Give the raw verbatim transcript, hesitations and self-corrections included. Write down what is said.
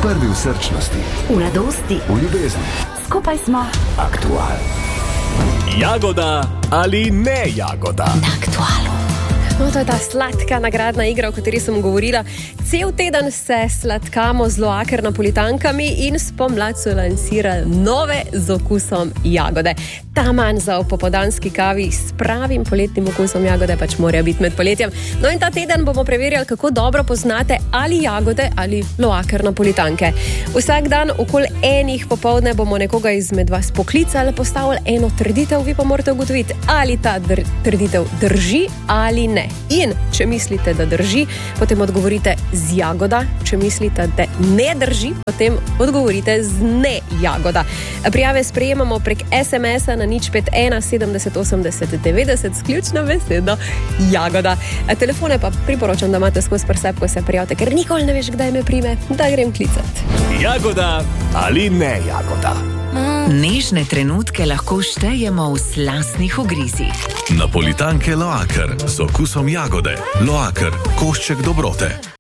Prvi v srčnosti, v mladosti, v ljubezni. Skupaj smo Aktual. Jagoda ali ne jagoda? na Aktualu. No, to je ta sladka nagradna igra, o kateri sem govorila. Cel teden se sladkamo z Loaker napolitankami in spomlad so lansirali nove z okusom jagode. Taman za popoldanski kavi s pravim poletnim okusom jagode pač mora biti med poletjem. No in ta teden bomo preverjali, kako dobro poznate ali jagode ali Loaker napolitanke. Vsak dan okoli enih popoldne bomo nekoga izmed vas poklicali, postavili eno trditev, vi pa morate ugotoviti, ali ta dr- trditev drži ali ne. In če mislite, da drži, potem odgovorite z jagoda, če mislite, da ne drži, potem odgovorite z ne jagoda. Prijave sprejemamo prek es em es-a na nič pet ena sedemdeset osemdeset devetdeset s ključno besedo jagoda. Telefone pa priporočam, da imate skozi presep, ko se prijavite, ker nikoli ne veš, kdaj me prime, da grem klicat. Jagoda ali ne jagoda? Nežne trenutke lahko štejemo v slastnih ugrizih. Napolitanke Loaker z okusom jagode. Loaker, košček dobrote.